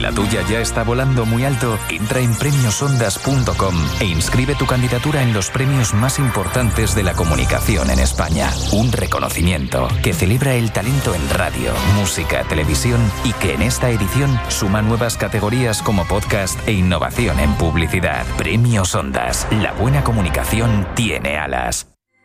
¿La tuya ya está volando muy alto? Entra en premiosondas.com e inscribe tu candidatura en los premios más importantes de la comunicación en España. Un reconocimiento que celebra el talento en radio, música, televisión y que en esta edición suma nuevas categorías como podcast e innovación en publicidad. Premios Ondas. La buena comunicación tiene alas.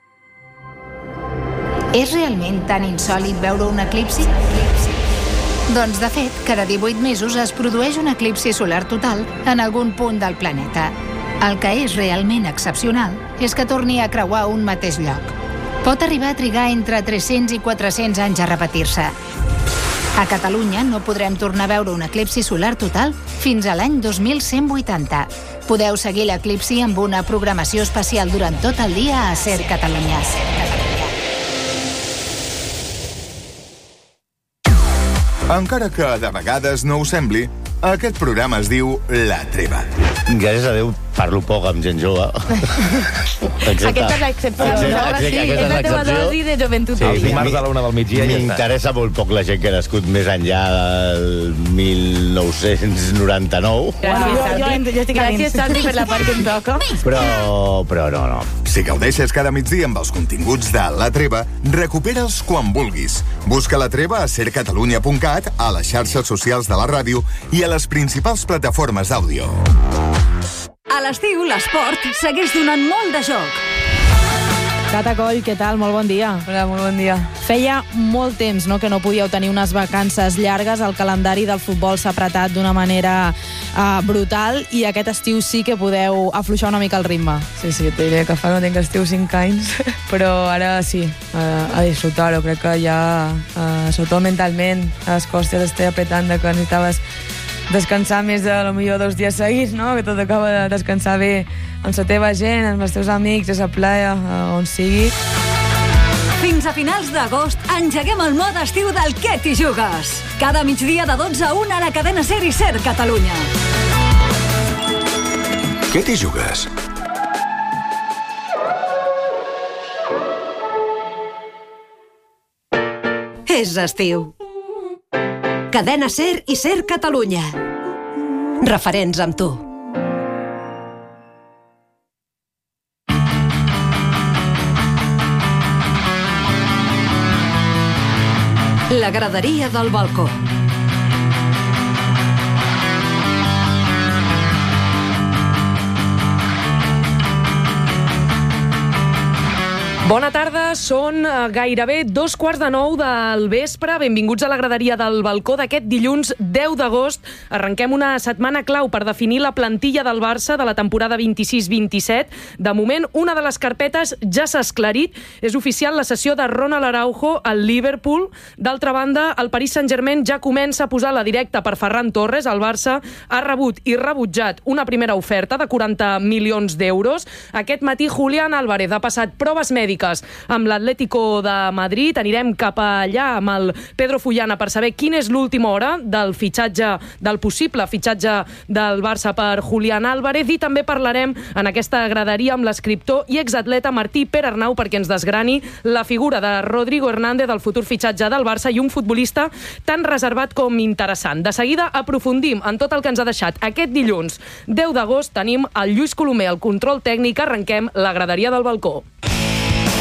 És realment tan insòlit veure un eclipsi? Doncs, de fet, cada 18 mesos es produeix un eclipsi solar total en algun punt del planeta. El que és realment excepcional és que torni a creuar un mateix lloc. Pot arribar a trigar entre 300 i 400 anys a repetir-se. A Catalunya no podrem tornar a veure un eclipsi solar total fins a l'any 2180. Podeu seguir l'eclipsi amb una programació especial durant tot el dia a Ser Catalunya. Encara que de vegades no ho sembli, aquest programa es diu La Treva. Gràcies a Déu parlo poc amb gent jove. Aquesta és l'excepció. És la teva dosi de joventut. Sí, dimarts a l'una del migdia i ja està. M'interessa molt poc la gent que ha nascut més enllà del 1999. Gràcies, Santi, per la part que em toca. Però no. Si gaudeixes cada migdia amb els continguts de La Treva, recupera'ls quan vulguis. Busca La Treva a sercatalunya.cat, a les xarxes socials de la ràdio i a les principals plataformes d'àudio. A l'estiu, l'esport segueix donant molt de joc. Cata Coll, què tal? Molt bon dia. Hola, molt bon dia. Feia molt temps que no podíeu tenir unes vacances llargues. El calendari del futbol s'ha apretat d'una manera brutal i aquest estiu sí que podeu afluixar una mica el ritme. Sí, et diré que fa no tinc estiu 5 anys, però ara sí, a disfrutar-ho. Crec que ja, sobretot mentalment, a les costes estic apretant de que necessitaves descansar més de lo millor 2 dies seguits, no? Que tot acaba de descansar bé amb la teva gent, amb els teus amics, a la playa, on sigui. Fins a finals d'agost engeguem el mode estiu del Què t'hi jugues. Cada migdia de 12 a 1 a la cadena Ser i Ser Catalunya. Què t'hi jugues? És estiu. Cadena Ser i Ser Catalunya. Referents amb tu. La graderia del balcó. Bona tarda, són gairebé 8:45 del vespre. Benvinguts a la graderia del balcó d'aquest dilluns 10 d'agost. Arrenquem una setmana clau per definir la plantilla del Barça de la temporada 26-27. De moment, una de les carpetes ja s'ha esclarit. És oficial la cessió de Ronald Araujo al Liverpool. D'altra banda, el Paris Saint-Germain ja comença a posar la directa per Ferran Torres. El Barça ha rebut i rebutjat una primera oferta de 40 milions d'euros. Aquest matí, Julián Álvarez ha passat proves mèdiques amb l'Atlético de Madrid. Anirem cap allà amb el Pedro Fullana per saber quina és l'última hora del possible fitxatge del Barça per Julián Álvarez, i també parlarem en aquesta graderia amb l'escriptor i exatleta Martí Perarnau perquè ens desgrani la figura de Rodrigo Hernández, el futur fitxatge del Barça, i un futbolista tan reservat com interessant. De seguida aprofundim en tot el que ens ha deixat aquest dilluns 10 d'agost. Tenim el Lluís Colomer al control tècnic. Arrenquem la graderia del balcó.